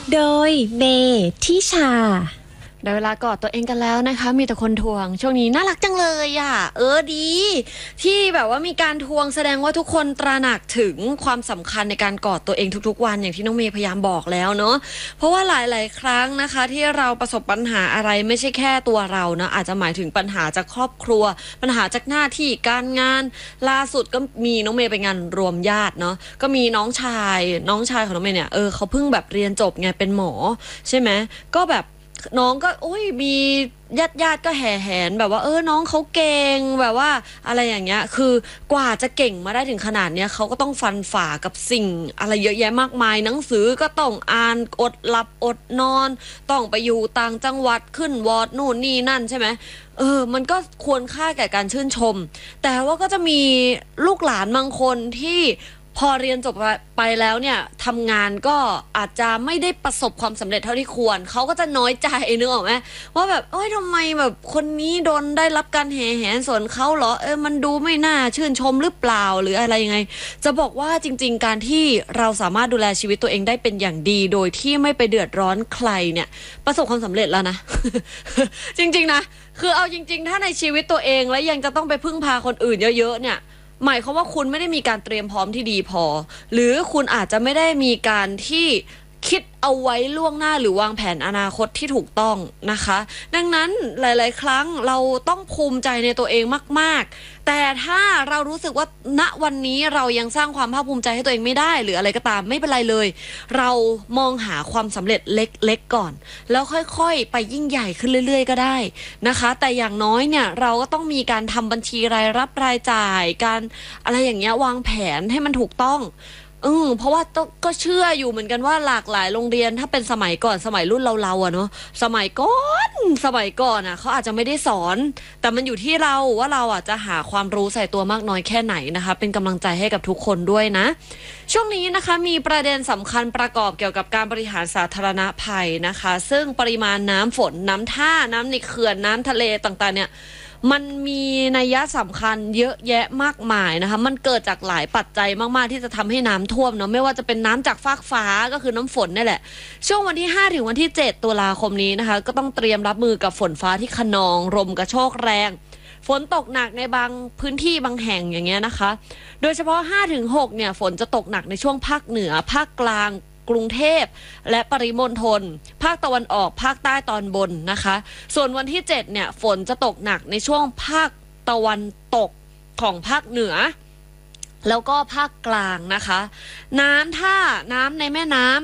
โดยเมทิชาได้เวลากอดตัวเองกันแล้วนะคะมีแต่คนทวงช่วงนี้น่ารักจังเลยอ่ะดีที่แบบว่ามีการทวงแสดงว่าทุกคนตระหนักถึงความสำคัญในการกอดตัวเองทุกๆวันอย่างที่น้องเมย์พยายามบอกแล้วเนาะเพราะว่าหลายๆครั้งนะคะที่เราประสบปัญหาอะไรไม่ใช่แค่ตัวเรานะอาจจะหมายถึงปัญหาจากครอบครัวปัญหาจากหน้าที่การงานล่าสุดก็มีน้องเมย์ไปงานรวมญาติเนาะก็มีน้องชายของน้องเมย์เนี่ยเขาเพิ่งแบบเรียนจบไงเป็นหมอใช่ไหมก็แบบน้องก็มีญาติก็แห่แหนแบบว่าน้องเขาเก่งแบบว่าอะไรอย่างเงี้ยคือกว่าจะเก่งมาได้ถึงขนาดเนี้ยเขาก็ต้องฟันฝ่ากับสิ่งอะไรเยอะแยะมากมายหนังสือก็ต้องอ่านอดหลับอดนอนต้องไปอยู่ต่างจังหวัดขึ้นวอร์ดนู่นนี่นั่นใช่ไหมมันก็ควรค่าแก่การชื่นชมแต่ว่าก็จะมีลูกหลานบางคนที่พอเรียนจบไปแล้วเนี่ยทำงานก็อาจจะไม่ได้ประสบความสำเร็จเท่าที่ควรเขาก็จะน้อยใจนึกออกไหมว่าแบบทำไมแบบคนนี้ได้รับการแห่แหนส่วนเขาเหรอมันดูไม่น่าชื่นชมหรือเปล่าหรืออะไรยังไงจะบอกว่าจริงๆการที่เราสามารถดูแลชีวิตตัวเองได้เป็นอย่างดีโดยที่ไม่ไปเดือดร้อนใครเนี่ยประสบความสำเร็จแล้วนะ จริงๆนะคือเอาจริงๆถ้าในชีวิตตัวเองแล้วยังจะต้องไปพึ่งพาคนอื่นเยอะๆเนี่ยหมายความว่าคุณไม่ได้มีการเตรียมพร้อมที่ดีพอหรือคุณอาจจะไม่ได้มีการที่คิดเอาไว้ล่วงหน้าหรือวางแผนอนาคตที่ถูกต้องนะคะดังนั้นหลายๆครั้งเราต้องภูมิใจในตัวเองมากๆแต่ถ้าเรารู้สึกว่าณวันนี้เรายังสร้างความภาคภูมิใจให้ตัวเองไม่ได้หรืออะไรก็ตามไม่เป็นไรเลยเรามองหาความสำเร็จเล็กๆก่อนแล้วค่อยๆไปยิ่งใหญ่ขึ้นเรื่อยๆก็ได้นะคะแต่อย่างน้อยเนี่ยเราก็ต้องมีการทำบัญชีรายรับรายจ่ายการอะไรอย่างเงี้ยวางแผนให้มันถูกต้องเพราะว่าก็เชื่ออยู่เหมือนกันว่าหลากหลายโรงเรียนถ้าเป็นสมัยก่อนสมัยรุ่นเราอะเนาะสมัยก่อนอะเขาอาจจะไม่ได้สอนแต่มันอยู่ที่เราว่าเราอะจะหาความรู้ใส่ตัวมากน้อยแค่ไหนนะคะเป็นกำลังใจให้กับทุกคนด้วยนะช่วงนี้นะคะมีประเด็นสำคัญประกอบเกี่ยวกับการบริหารสาธารณภัยนะคะซึ่งปริมาณน้ำฝนน้ำท่าน้ำในเขื่อนน้ำทะเลต่างๆเนี่ยมันมีนัยสำคัญเยอะแยะมากมายนะคะมันเกิดจากหลายปัจจัยมากๆที่จะทำให้น้ำท่วมเนาะไม่ว่าจะเป็นน้ำจากฟากฟ้าก็คือน้ำฝนนี่แหละช่วงวันที่5ถึงวันที่7ตุลาคมนี้นะคะก็ต้องเตรียมรับมือกับฝนฟ้าที่คะนองลมกระโชกแรงฝนตกหนักในบางพื้นที่บางแห่งอย่างเงี้ยนะคะโดยเฉพาะ5ถึง6เนี่ยฝนจะตกหนักในช่วงภาคเหนือภาคกลางกรุงเทพและปริมณฑลภาคตะวันออกภาคใต้ตอนบนนะคะส่วนวันที่7เนี่ยฝนจะตกหนักในช่วงภาคตะวันตกของภาคเหนือแล้วก็ภาคกลางนะคะน้ำในแม่น้ำ